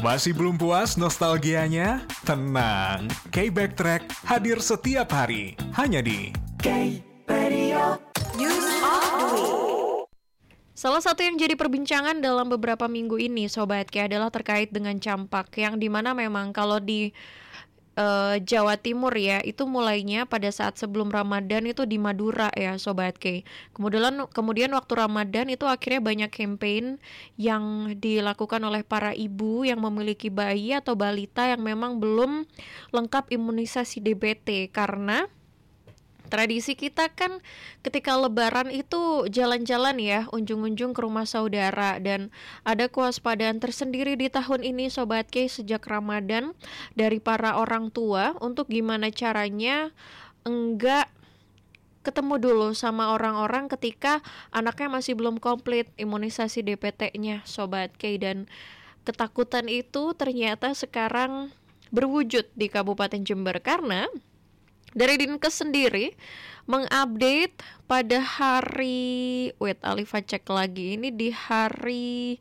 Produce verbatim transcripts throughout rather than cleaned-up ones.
Masih belum puas nostalgianya? Tenang, K-Backtrack hadir setiap hari, hanya di K-Radio News of the Week. Salah satu yang jadi perbincangan dalam beberapa minggu ini, Sobat K, adalah terkait dengan campak, yang dimana memang kalau di Uh, Jawa Timur ya, itu mulainya pada saat sebelum Ramadan itu di Madura ya Sobat K. Kemudian kemudian waktu Ramadan itu akhirnya banyak campaign yang dilakukan oleh para ibu yang memiliki bayi atau balita yang memang belum lengkap imunisasi D B T, karena tradisi kita kan ketika lebaran itu jalan-jalan ya, unjung-unjung ke rumah saudara, dan ada kewaspadaan tersendiri di tahun ini Sobat K sejak Ramadan dari para orang tua untuk gimana caranya enggak ketemu dulu sama orang-orang ketika anaknya masih belum komplit imunisasi D P T-nya Sobat K. Dan ketakutan itu ternyata sekarang berwujud di Kabupaten Jember, karena dari Dinkes sendiri mengupdate pada hari, wait, Alifa cek lagi, ini di hari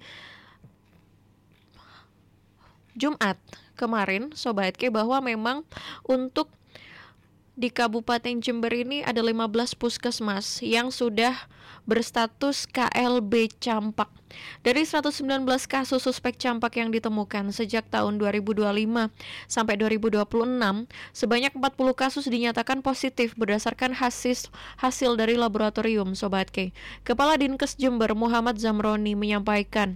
Jumat kemarin Sobat K, bahwa memang untuk di Kabupaten Jember ini ada lima belas puskesmas yang sudah berstatus K L B campak. Dari seratus sembilan belas kasus suspek campak yang ditemukan sejak tahun dua ribu dua puluh lima sampai dua ribu dua puluh enam, sebanyak empat puluh kasus dinyatakan positif berdasarkan hasil hasil dari laboratorium Sobat K. Kepala Dinkes Jember Muhammad Zamroni menyampaikan,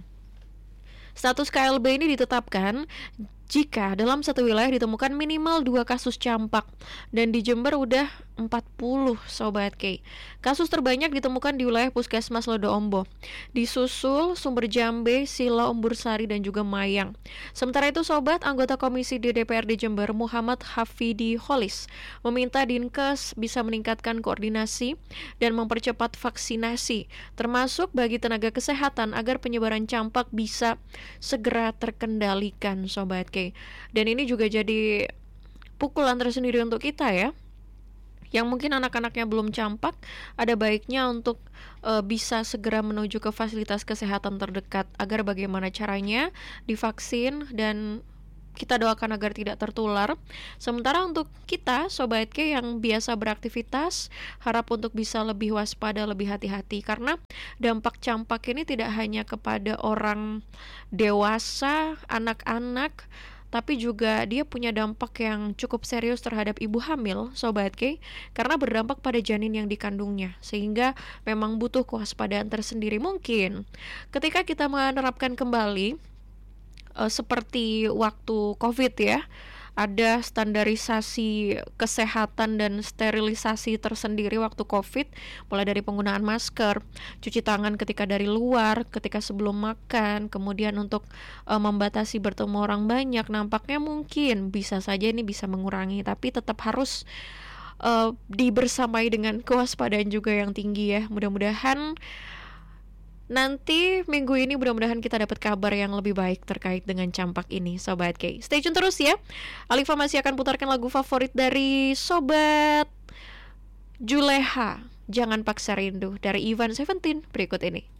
status K L B ini ditetapkan jika dalam satu wilayah ditemukan minimal dua kasus campak, dan di Jember udah empat puluh Sobat K. Kasus terbanyak ditemukan di wilayah Puskesmas Lodo Ombo, disusul Sumber Jambe, Sila, Umbursari, dan juga Mayang. Sementara itu Sobat, anggota Komisi D D P R D Jember Muhammad Hafidi Holis meminta Dinkes bisa meningkatkan koordinasi dan mempercepat vaksinasi, termasuk bagi tenaga kesehatan agar penyebaran campak bisa segera terkendalikan Sobat K. Dan ini juga jadi pukulan tersendiri untuk kita ya, yang mungkin anak-anaknya belum campak, ada baiknya untuk e, bisa segera menuju ke fasilitas kesehatan terdekat agar bagaimana caranya divaksin, dan kita doakan agar tidak tertular. Sementara untuk kita Sobat K yang biasa beraktivitas, harap untuk bisa lebih waspada, lebih hati-hati, karena dampak campak ini tidak hanya kepada orang dewasa, anak-anak, tapi juga dia punya dampak yang cukup serius terhadap ibu hamil Sobat K, karena berdampak pada janin yang dikandungnya, sehingga memang butuh kewaspadaan tersendiri. Mungkin ketika kita menerapkan kembali Uh, seperti waktu COVID ya, ada standarisasi kesehatan dan sterilisasi tersendiri waktu COVID, mulai dari penggunaan masker, cuci tangan ketika dari luar, ketika sebelum makan, kemudian untuk uh, membatasi bertemu orang banyak. Nampaknya mungkin bisa saja ini bisa mengurangi, tapi tetap harus uh, dibersamai dengan kewaspadaan juga yang tinggi ya. Mudah-mudahan nanti minggu ini mudah-mudahan kita dapat kabar yang lebih baik terkait dengan campak ini Sobat K. Stay tune terus ya. Alifa masih akan putarkan lagu favorit dari Sobat Juleha, Jangan Paksa Rindu, dari Ivan Seventeen berikut ini.